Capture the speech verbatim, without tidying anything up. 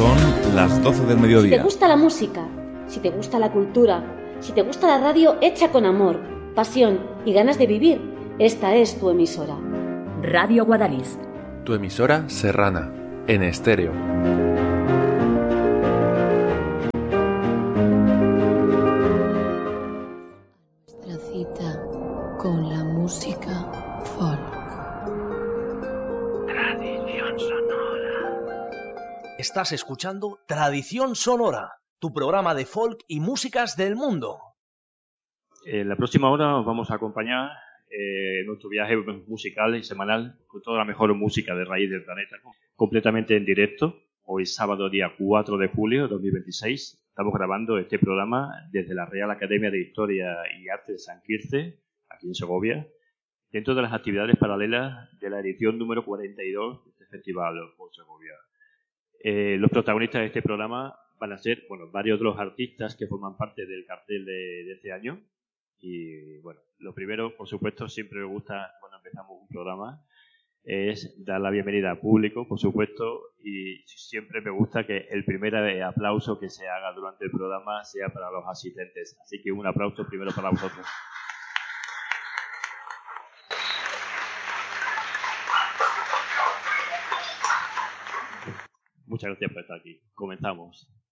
Son las doce del Si mediodía. te gusta la música, si te gusta la cultura, si te gusta la radio hecha con amor, pasión y ganas de vivir, esta es tu emisora. Radio Guadalís. Tu emisora serrana, en estéreo. Nuestra cita con la música folk. Tradición sonora. Estás escuchando Tradición Sonora, tu programa de folk y músicas del mundo. En la próxima hora os vamos a acompañar eh, en nuestro viaje musical y semanal con toda la mejor música de raíz del planeta, completamente en directo. Hoy sábado, día cuatro de julio de dos mil veintiséis, estamos grabando este programa desde la Real Academia de Historia y Arte de San Quirce, aquí en Segovia, dentro de las actividades paralelas de la edición número cuarenta y dos de este Festival por Segovia. Eh, los protagonistas de este programa van a ser, bueno, varios de los artistas que forman parte del cartel de, de este año. Y, bueno, lo primero, por supuesto, siempre me gusta cuando empezamos un programa, es dar la bienvenida al público, por supuesto, y siempre me gusta que el primer aplauso que se haga durante el programa sea para los asistentes. Así que un aplauso primero para vosotros. Muchas gracias por estar aquí. Comenzamos.